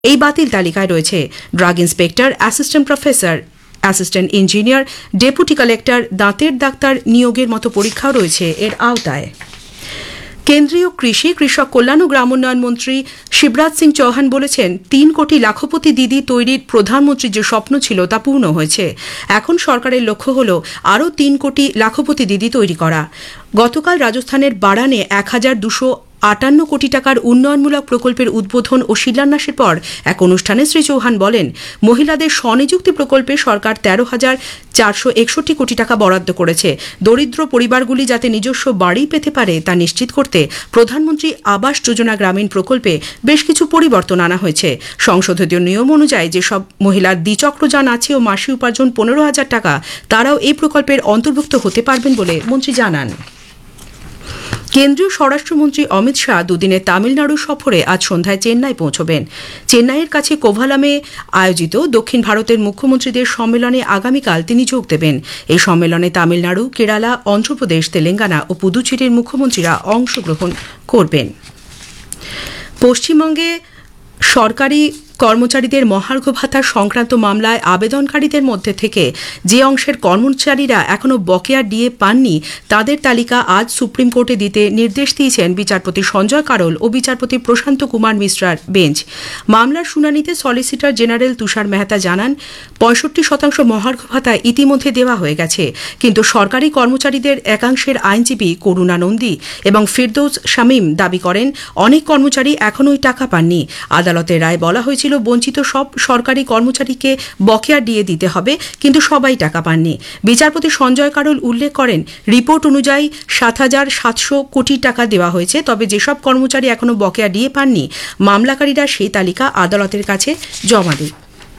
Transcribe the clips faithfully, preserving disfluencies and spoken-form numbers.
এই বাতিল তালিকায় রয়েছে drug inspector, assistant professor, assistant engineer, deputy collector, দাঁতের ডাক্তার নিয়োগের মতো পরীক্ষাও রয়েছে এর আওতায়। কেন্দ্রীয় কৃষি, কৃষক কল্যাণ ও গ্রামোন্নয়ন মন্ত্রী শিবরাজ সিং চৌহান বলেছেন, তিন কোটি লাখপতি দিদি তৈরির প্রধানমন্ত্রীর যে স্বপ্ন ছিল তা পূর্ণ হয়েছে। এখন সরকারের লক্ষ্য হল আরও তিন কোটি লাখপতি দিদি তৈরি করা। গতকাল রাজস্থানের বারানে এক হাজার দুশো আটান্ন কোটি টাকার উন্নয়নমূলক প্রকল্পের উদ্বোধন ও শিলান্যাসের পর এক অনুষ্ঠানে শ্রী চৌহান বলেন, মহিলাদের স্বনিযুক্তি প্রকল্পে সরকার তেরো হাজার চারশো একষট্টি কোটি টাকা বরাদ্দ করেছে। দরিদ্র পরিবারগুলি যাতে নিজস্ব বাড়ি পেতে পারে তা নিশ্চিত করতে প্রধানমন্ত্রী আবাস যোজনা গ্রামীণ প্রকল্পে বেশ কিছু পরিবর্তন আনা হয়েছে। সংশোধিত নিয়ম অনুযায়ী যেসব মহিলার দ্বিচক্রযান আছে ও মাসি উপার্জন পনেরো হাজার টাকা, তারাও এই প্রকল্পের অন্তর্ভুক্ত হতে পারবেন বলে মন্ত্রী জানান। কেন্দ্রীয় স্বরাষ্ট্রমন্ত্রী অমিত শাহ দুদিনের তামিলনাড়ু সফরে আজ সন্ধ্যায় চেন্নাই পৌঁছবেন। চেন্নাইয়ের কাছে কোভালামে আয়োজিত দক্ষিণ ভারতের মুখ্যমন্ত্রীদের সম্মেলনে আগামীকাল তিনি যোগ দেবেন। এই সম্মেলনে তামিলনাড়ু, কেরালা, অন্ধ্রপ্রদেশ, তেলেঙ্গানা ও পুদুচেরির মুখ্যমন্ত্রীরা অংশগ্রহণ করবেন। পশ্চিমবঙ্গে সরকারি কর্মচারীদের মহার্ঘ ভাতা সংক্রান্ত মামলায় আবেদনকারীদের মধ্যে থেকে যে অংশের কর্মচারীরা এখনও বকেয়া ডিএ পাননি তাদের তালিকা আজ সুপ্রিম কোর্টে দিতে নির্দেশ দিয়েছেন বিচারপতি সঞ্জয় কারোল ও বিচারপতি প্রশান্ত কুমার মিশ্রার বেঞ্চ। মামলার শুনানিতে সলিসিটর জেনারেল তুষার মেহতা জানান, পঁয়ষট্টি শতাংশ মহার্ঘ ভাতা ইতিমধ্যে দেওয়া হয়ে গেছে, কিন্তু সরকারি কর্মচারীদের একাংশের আইনজীবী করুণা নন্দী এবং ফিরদৌস শামীম দাবি করেন, অনেক কর্মচারী এখনই টাকা পাননি। আদালতের রায় বলা হয়েছিল বঞ্চিত সব সরকারি কর্মচারীকে বকেয়া দিয়ে দিতে হবে, কিন্তু সবাই টাকা পাননি। বিচারপতি সঞ্জয় কারোল উল্লেখ করেন, রিপোর্ট অনুযায়ী সাত হাজার সাতশো কোটি টাকা দেওয়া হয়েছে, তবে যেসব কর্মচারী এখনও বকেয়া দিয়ে পাননি মামলাকারীরা সেই তালিকা আদালতের কাছে জমা দেয়।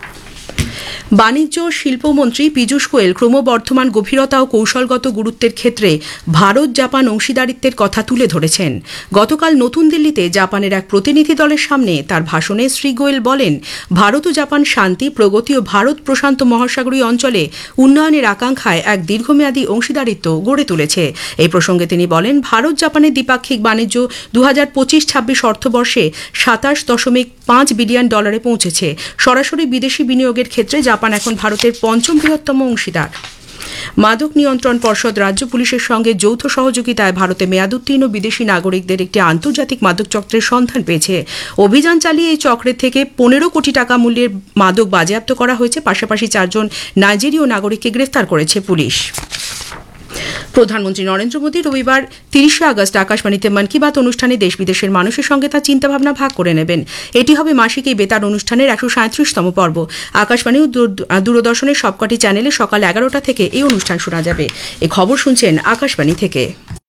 বাণিজ্য ও শিল্পমন্ত্রী পীযূষ গোয়েল ক্রমবর্ধমান গভীরতা ও কৌশলগত গুরুত্বের ক্ষেত্রে ভারত জাপান অংশীদারিত্বের কথা তুলে ধরেছেন। গতকাল নতুন দিল্লিতে জাপানের এক প্রতিনিধি দলের সামনে তার ভাষণে শ্রী গোয়েল বলেন, ভারত ও জাপান শান্তি, প্রগতি ও ভারত প্রশান্ত মহাসাগরীয় অঞ্চলে উন্নয়নের আকাঙ্ক্ষায় এক দীর্ঘমেয়াদী অংশীদারিত্ব গড়ে তুলেছে। এই প্রসঙ্গে তিনি বলেন, ভারত জাপানের দ্বিপাক্ষিক বাণিজ্য দু হাজার পঁচিশ ছাব্বিশ অর্থবর্ষে সাতাশ দশমিক পাঁচ বিলিয়ন ডলারে পৌঁছেছে। সরাসরি বিদেশি বিনিয়োগের ক্ষেত্রে জাপান এখন ভারতের পঞ্চম বৃহত্তম অংশীদার। মাদক নিয়ন্ত্রণ পর্ষদ রাজ্য পুলিশের সঙ্গে যৌথ সহযোগিতায় ভারতে মেয়াদোত্তীর্ণ বিদেশি নাগরিকদের একটি আন্তর্জাতিক মাদক চক্রের সন্ধান পেয়েছে। অভিযান চালিয়ে এই চক্রের থেকে পনেরো কোটি টাকা মূল্যের মাদক বাজেয়াপ্ত করা হয়েছে। পাশাপাশি চারজন নাইজেরীয় নাগরিককে গ্রেফতার করেছে পুলিশ। প্রধানমন্ত্রী নরেন্দ্র মোদী রবিবার তিরিশে আগস্ট আকাশবাণীতে মন কি বাত অনুষ্ঠানে দেশ বিদেশের মানুষের সঙ্গে তার চিন্তাভাবনা ভাগ করে নেবেন। এটি হবে মাসিক এই বেতার অনুষ্ঠানের একশো সাঁত্রিশতম পর্ব। আকাশবাণী ও দূরদর্শনের সবকটি চ্যানেলে সকাল এগারোটা থেকে এই অনুষ্ঠান শোনা যাবে। এই খবর শুনছেন আকাশবাণী থেকে।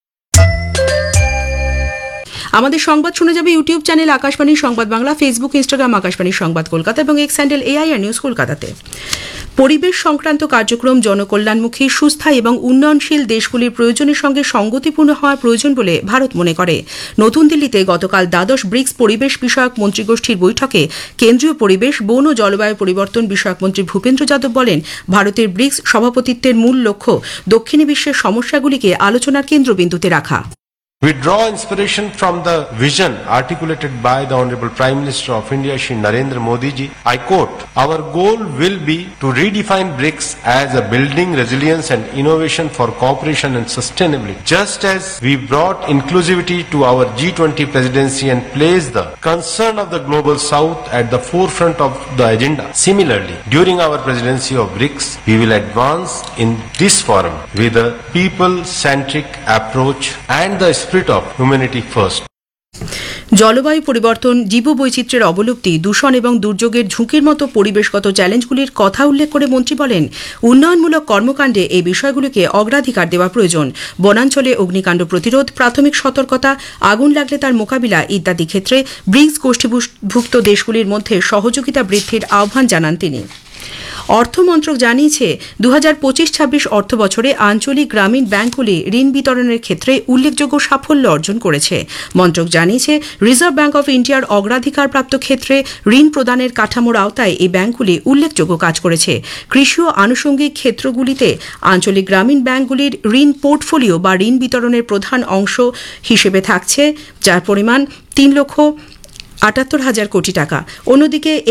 আমাদের সংবাদ শোনা যাবে ইউটিউব চ্যানেল আকাশবাণী সংবাদ বাংলা, ফেসবুক, ইনস্টাগ্রাম আকাশবাণী সংবাদ কলকাতা এবং এক্স হ্যান্ডেল এআইআর নিউজ কলকাতাতে। পরিবেশ সংক্রান্ত কার্যক্রম জনকল্যাণমুখী, সুস্থায়ী এবং উন্নয়নশীল দেশগুলির প্রয়োজনের সঙ্গে সঙ্গতিপূর্ণ হওয়া প্রয়োজন বলে ভারত মনে করে। নতুন দিল্লিতে গতকাল দ্বাদশ ব্রিক্স পরিবেশ বিষয়ক মন্ত্রীগোষ্ঠীর বৈঠকে কেন্দ্রীয় পরিবেশ, বন ও জলবায়ু পরিবর্তন বিষয়ক মন্ত্রী ভূপেন্দ্র যাদব বলেন, ভারতের ব্রিক্স সভাপতিত্বের মূল লক্ষ্য দক্ষিণী বিশ্বের সমস্যাগুলিকে আলোচনার কেন্দ্রবিন্দুতে রাখা। We draw inspiration from the vision articulated by the Honorable Prime Minister of India, Shri Narendra Modi ji. I quote, "Our goal will be to redefine BRICS as a building resilience and innovation for cooperation and sustainability. Just as we brought inclusivity to our G twenty presidency and placed the concern of the global south at the forefront of the agenda. Similarly, during our presidency of BRICS, we will advance in this forum with a people-centric approach and the of humanity first." জলবায়ু পরিবর্তন, জীববৈচিত্র্যের অবলুপ্তি, দূষণ এবং দুর্যোগের ঝুঁকির মতো পরিবেশগত চ্যালেঞ্জগুলির কথা উল্লেখ করে মন্ত্রী বলেন, উন্নয়নমূলক কর্মকাণ্ডে এই বিষয়গুলিকে অগ্রাধিকার দেওয়া প্রয়োজন। বনাঞ্চলে অগ্নিকাণ্ড প্রতিরোধ, প্রাথমিক সতর্কতা, আগুন লাগলে তার মোকাবিলা ইত্যাদি ক্ষেত্রে ব্রিক্স গোষ্ঠীভুক্ত দেশগুলির মধ্যে সহযোগিতা বৃদ্ধির আহ্বান জানান তিনি। অর্থমন্ত্রক জানিয়েছে, দু হাজার পঁচিশ ছাব্বিশ অর্থ বছরে আঞ্চলিক গ্রামীণ ব্যাংকগুলি ঋণ বিতরণের ক্ষেত্রে উল্লেখযোগ্য সাফল্য অর্জন করেছে। মন্ত্রক জানিয়েছে, রিজার্ভ ব্যাংক অফ ইন্ডিয়ার অগ্রাধিকারপ্রাপ্ত ক্ষেত্রে ঋণ প্রদানের কাঠামোর আওতায় এই ব্যাংকগুলি উল্লেখযোগ্য কাজ করেছে। কৃষি ও আনুষঙ্গিক ক্ষেত্রগুলিতে আঞ্চলিক গ্রামীণ ব্যাংকগুলির ঋণ পোর্টফোলিও বা ঋণ বিতরণের প্রধান অংশ হিসেবে থাকছে, যার পরিমাণ তিন লক্ষ আটাত্তর হাজার কোটি টাকা। অন্যদিকে